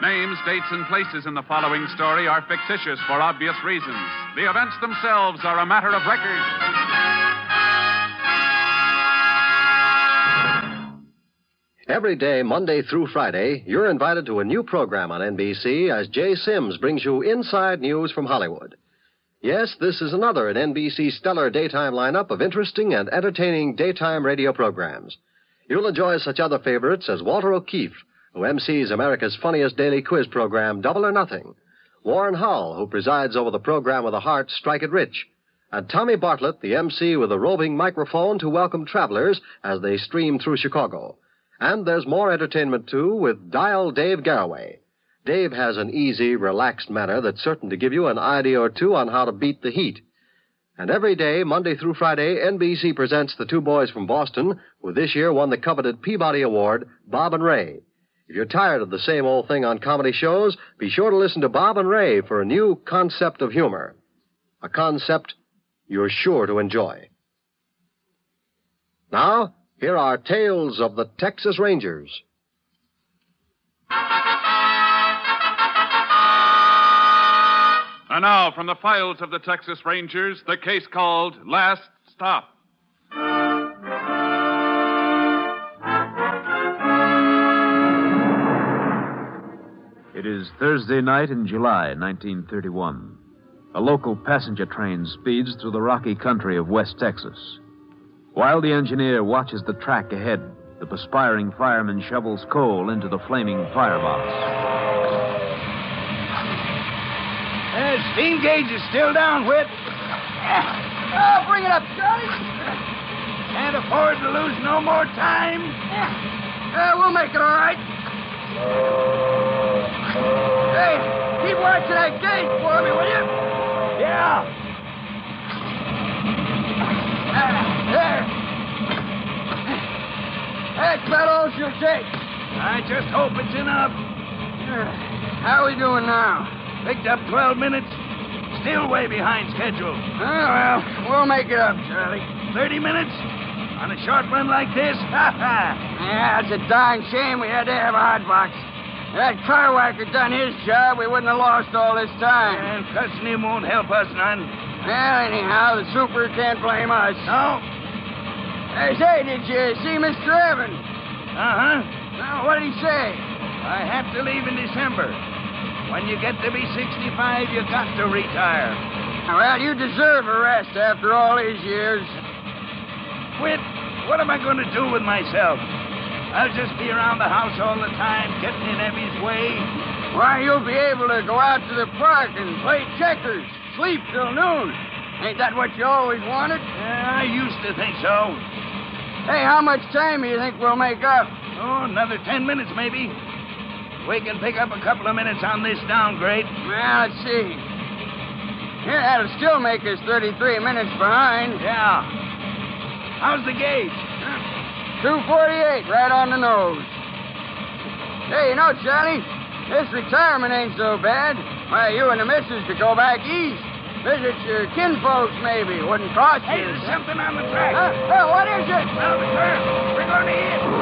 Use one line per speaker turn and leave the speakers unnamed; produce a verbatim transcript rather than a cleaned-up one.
Names, dates, and places in the following story are fictitious for obvious reasons. The events themselves are a matter of record.
Every day, Monday through Friday, you're invited to a new program on N B C as Jay Sims brings you inside news from Hollywood. Yes, this is another in N B C's stellar daytime lineup of interesting and entertaining daytime radio programs. You'll enjoy such other favorites as Walter O'Keefe, who M Cs America's funniest daily quiz program, Double or Nothing; Warren Hull, who presides over the program with a heart, Strike It Rich; and Tommy Bartlett, the M C with a roving microphone to welcome travelers as they stream through Chicago. And there's more entertainment, too, with Dial Dave Garraway. Dave has an easy, relaxed manner that's certain to give you an idea or two on how to beat the heat. And every day, Monday through Friday, N B C presents the two boys from Boston, who this year won the coveted Peabody Award, Bob and Ray. If you're tired of the same old thing on comedy shows, be sure to listen to Bob and Ray for a new concept of humor. A concept you're sure to enjoy. Now, here are Tales of the Texas Rangers.
And now, from the files of the Texas Rangers, the case called Last Stop.
It is Thursday night in July, nineteen thirty-one. A local passenger train speeds through the rocky country of West Texas. While the engineer watches the track ahead, the perspiring fireman shovels coal into the flaming firebox.
Uh, steam gauge is still down, Whit.
Oh, bring it up, Charlie.
Can't afford to lose no more time.
Uh, we'll make it all right. Hey, keep watching that gauge for me, will you?
Yeah.
Uh, there. That's about all she'll take.
I just hope it's enough.
Uh, how are we doing now?
Picked up twelve minutes. Still way behind schedule.
Oh, well, we'll make it up, Charlie.
thirty minutes? On a short run like this? Ha ha!
Yeah, it's a darn shame we had to have a hot box. If that car whacker done his job, we wouldn't have lost all this time.
And cussing him won't help us none.
Well, anyhow, the super can't blame us.
No?
Hey, say, did you see Mister Evans?
Uh-huh.
Well, what did he say?
I have to leave in December. When you get to be sixty-five, you got to retire.
Well, you deserve a rest after all these years.
Whit, what am I going to do with myself? I'll just be around the house all the time, getting in Evie's way.
Why, you'll be able to go out to the park and play checkers, sleep till noon. Ain't that what you always wanted?
Yeah, I used to think so.
Hey, how much time do you think we'll make up?
Oh, another ten minutes, maybe. We can pick up a couple of minutes on this downgrade.
Well, let's see. Yeah, that'll still make us thirty-three minutes behind.
Yeah. How's the gauge?
two forty-eight, right on the nose. Hey, you know, Charlie, this retirement ain't so bad. Why, you and the missus could go back east. Visit your kinfolks, maybe. Wouldn't cost you.
Hey, there's something on the track.
Huh? Well, what is it?
Well, the curve. We're going to hit.